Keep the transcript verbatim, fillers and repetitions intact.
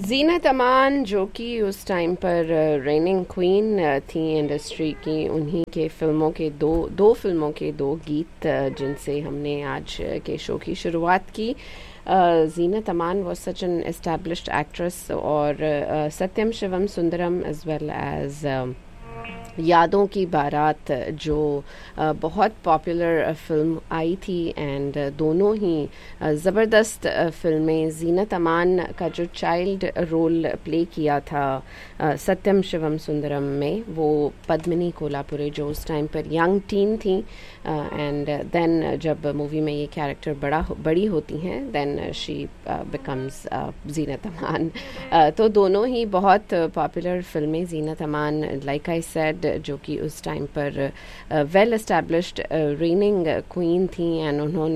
जीनत अमान जो कि उस टाइम पर रेनिंग क्वीन थी इंडस्ट्री की, उन्हीं के फिल्मों के दो दो फिल्मों के दो गीत जिनसे हमने आज के शो की शुरुआत की। Zeenat Aman was such an established actress और सत्यम Shivam Sundaram as well as यादों की बारात जो बहुत पॉपुलर फिल्म आई थी एंड दोनों ही ज़बरदस्त फिल्में। जीनत अमान का जो चाइल्ड रोल प्ले किया था सत्यम शिवम सुंदरम में, वो पद्मिनी कोल्हापुरे जो उस टाइम पर यंग टीन थी एंड देन जब मूवी में ये कैरेक्टर बड़ा बड़ी होती हैं then she becomes Zeenat Aman. तो दोनों ही बहुत पॉपुलर फिल्में। Zeenat Aman like I said जो कि उस टाइम पर वेल एस्टैब्लिश्ड रेनिंग क्वीन थी एंड उन्होंने